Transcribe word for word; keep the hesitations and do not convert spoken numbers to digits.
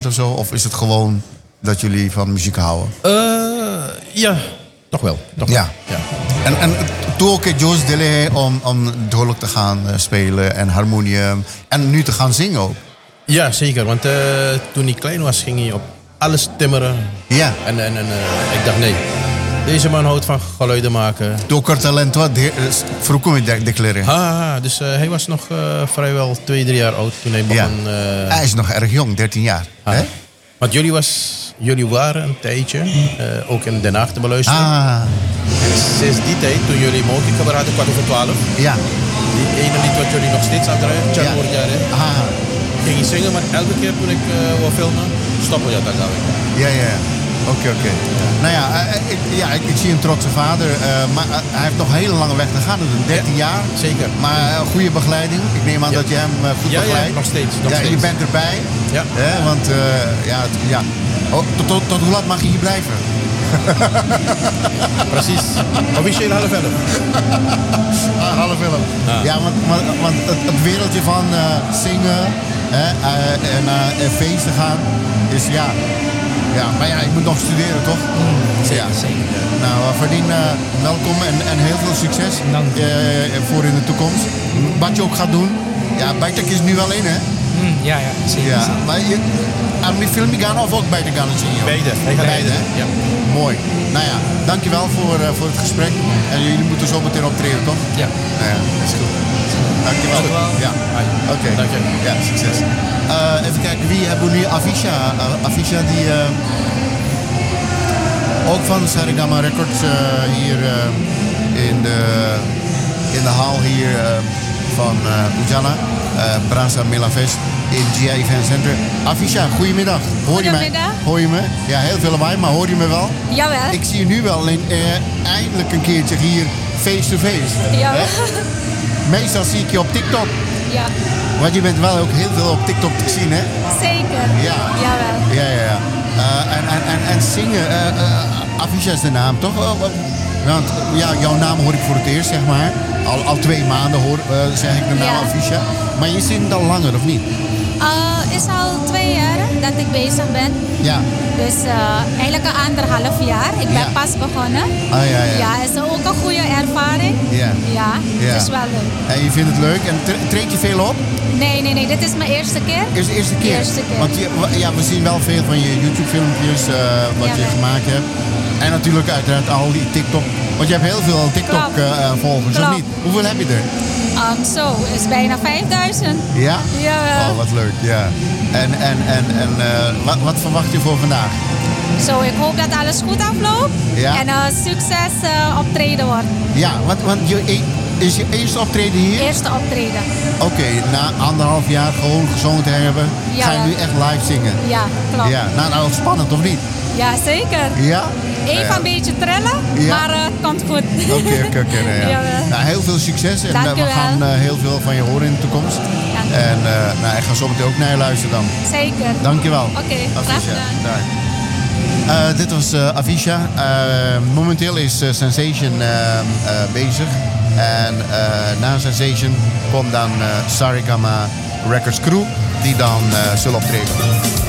of zo? Of is het gewoon dat jullie van muziek houden? Uh, ja, toch wel. Toch ja. wel. Ja. En, en toen ook Jos Dele om, om dholk te gaan uh, spelen en harmonium. En nu te gaan zingen ook. Ja, zeker. Want uh, toen hij klein was, ging hij op alles timmeren. Ja. En, en, en uh, ik dacht, nee. Deze man houdt van geluiden maken. Door talent wat vroeg me declareren. Ah, dus uh, hij was nog uh, vrijwel twee, drie jaar oud toen hij begon. Ja. Uh, hij is nog erg jong, dertien jaar. Ah. Hè? Want jullie, was, jullie waren een tijdje uh, ook in Den Haag te beluisteren. Ah. En sinds die tijd, toen jullie Monkey Cover hadden, kwart over twaalf. Ja. Die ene lied wat jullie nog steeds afdraaien, Tjan ja. Moorjare. Ah. Ging je zingen, maar elke keer toen ik uh, wil filmen, stoppen je dat dan. Ja, ja. Oké, okay, oké. Okay. Ja. Nou ja, uh, ik, ja ik, ik zie een trotse vader. Uh, maar uh, hij heeft nog een hele lange weg te gaan. Dat is dertien ja, jaar. Zeker. Maar uh, goede begeleiding. Ik neem aan ja. dat je hem uh, goed ja, begeleidt. Ja, nog steeds. Nog ja, steeds. je bent erbij. Ja. Uh, want uh, ja, het, ja. Oh, tot, tot, tot hoe laat mag je hier blijven? Precies. Officieel half elf. ah, half elf. Ah. Ja, want, want, want het, het wereldje van uh, zingen hè, uh, en naar uh, feesten gaan is ja. Ja, maar ja, ik moet nog studeren, toch? Mm, zeker, ja. zeker. Nou, uh, Ferdien, uh, welkom en, en heel veel succes. Dank je. Uh, voor in de toekomst. Wat je ook gaat doen. Ja, Bijtek is nu wel in, hè? Mm, ja, ja, zeker. Ja, zeker. maar je, aan die film gaan of ook Bijtek gaan zien? Joh? Beide. Hij gaat beide, hè? Ja. Mooi. Nou ja, dankjewel voor, uh, voor het gesprek. En jullie moeten zo meteen optreden, toch? Ja. Nou ja, dat is goed. Dankjewel. Dankjewel. Ja. Oké. Okay. Dank je. Ja, succes. Uh, even kijken, wie hebben we nu? Avisha. Uh, Avisha die uh, ook van Saregama Records uh, hier uh, in, de, in de hal hier uh, van uh, Ujana, uh, Brasa Melavest in G I Event Center. Avisha, goedemiddag. Hoor je mij? Hoor je me? Ja, heel veel lawaai, maar hoor je me wel? Jawel. Ik zie je nu wel in, uh, eindelijk een keertje hier face-to-face. Jawel. Meestal zie ik je op TikTok. Ja. Want je bent wel ook heel veel op TikTok te zien, hè? Zeker. Ja. Jawel. Ja, ja, ja. Uh, en, en, en, en zingen, uh, uh, Avisha is de naam, toch? Uh, want ja, jouw naam hoor ik voor het eerst, zeg maar. Al, al twee maanden hoor, uh, zeg ik de naam ja. Avisha. Maar je zingt al langer, of niet? Uh, is al twee jaar dat ik bezig ben. Ja. Dus uh, eigenlijk een anderhalf jaar. Ik ben ja. pas begonnen. Ah, ja, ja. Ja, is ook een goede ervaring. Ja. Ja, ja. het is wel leuk. En je vindt het leuk? En treed je veel op? Nee, nee, nee. Dit is mijn eerste keer. Is de eerste keer? Eerste keer. Want je, ja, we zien wel veel van je YouTube-filmpjes, uh, wat ja, je nee. gemaakt hebt. En natuurlijk uiteraard al die TikTok. Want je hebt heel veel TikTok-volgers, uh, of niet? Hoeveel heb je er? Um, zo, is bijna vijfduizend. Ja? Ja. Oh, wat leuk, ja. En, en, en, en uh, wat, wat verwacht je voor vandaag? Zo, ik hoop dat alles goed afloopt. Ja. En uh, succes uh, optreden wordt. Ja, want, want je, is je eerste optreden hier? Eerste optreden. Oké, okay, na anderhalf jaar gewoon gezongen te hebben, ja. ga je nu echt live zingen? Ja, klopt. Ja, nou, nou spannend of niet? Ja, zeker. Ja? Even ja. een beetje trillen, ja. maar het uh, komt goed. Oké, oké, oké. Nou, heel veel succes en Dank we gaan uh, heel veel van je horen in de toekomst. Dank en uh, nou, ik ga zo meteen ook naar je luisteren dan. Zeker. Dankjewel. Oké, okay, graag gedaan. Uh, dit was uh, Avisha. Uh, momenteel is uh, Sensation uh, uh, bezig. En uh, na Sensation komt dan uh, Saregama Records Crew, die dan uh, zullen optreden.